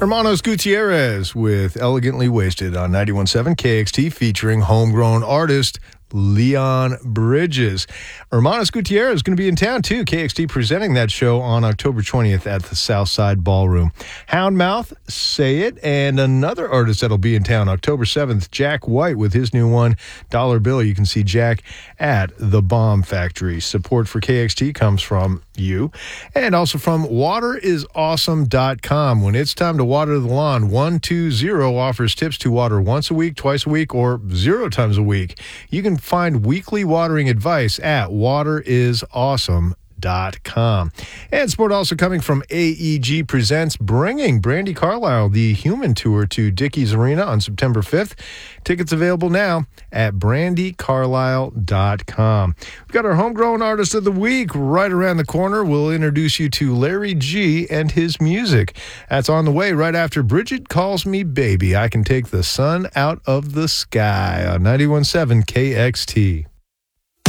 Hermanos Gutierrez with Elegantly Wasted on 91.7 KXT featuring homegrown artist Leon Bridges. Hermanos Gutierrez is going to be in town too. KXT presenting that show on October 20th at the Southside Ballroom. Houndmouth, Say It, and another artist that'll be in town October 7th, Jack White with his new one, Dollar Bill. You can see Jack at the Bomb Factory. Support for KXT comes from you and also from waterisawesome.com. When it's time to water the lawn, 120 offers tips to water once a week, twice a week, or 0 times a week. You can find weekly watering advice at waterisawesome.com. And support also coming from AEG Presents, bringing Brandi Carlile, the Human Tour, to Dickies Arena on September 5th. Tickets available now at brandicarlile.com. We've got our Homegrown Artist of the Week right around the corner. We'll introduce you to Larry G and his music. That's on the way right after Bridget Calls Me Baby. I Can Take the Sun Out of the Sky on 91.7 KXT.